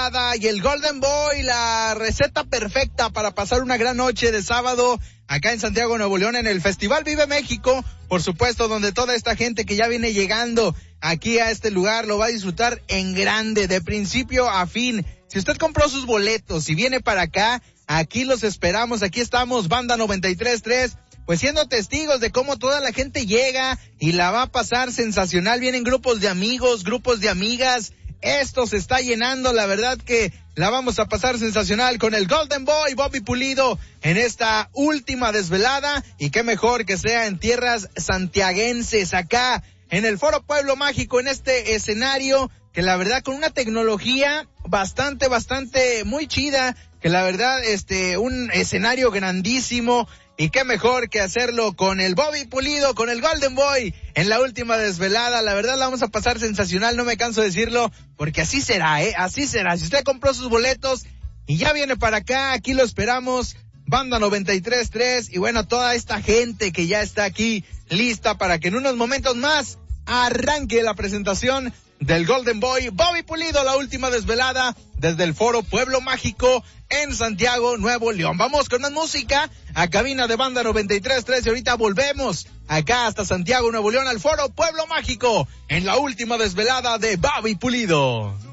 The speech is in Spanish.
desvelada y el Golden Boy, la receta perfecta para pasar una gran noche de sábado acá en Santiago, Nuevo León, en el Festival Vive México, por supuesto, donde toda esta gente que ya viene llegando aquí a este lugar lo va a disfrutar en grande, de principio a fin. Si usted compró sus boletos y viene para acá, aquí los esperamos, aquí estamos, Banda 93.3, pues siendo testigos de cómo toda la gente llega y la va a pasar sensacional. Vienen grupos de amigos, grupos de amigas. Esto se está llenando, la verdad que la vamos a pasar sensacional con el Golden Boy, Bobby Pulido, en esta última desvelada. Y qué mejor que sea en tierras santiaguenses, acá en el Foro Pueblo Mágico, en este escenario que la verdad con una tecnología bastante muy chida, que la verdad un escenario grandísimo. Y qué mejor que hacerlo con el Bobby Pulido, con el Golden Boy, en la última desvelada. La verdad la vamos a pasar sensacional, no me canso de decirlo, porque así será, así será. Si usted compró sus boletos y ya viene para acá, aquí lo esperamos, Banda 93.3, y bueno, toda esta gente que ya está aquí lista para que en unos momentos más arranque la presentación del Golden Boy, Bobby Pulido, la última desvelada desde el Foro Pueblo Mágico en Santiago, Nuevo León. Vamos con más música a cabina de Banda 93.3 y ahorita volvemos acá hasta Santiago, Nuevo León, al Foro Pueblo Mágico en la última desvelada de Bobby Pulido.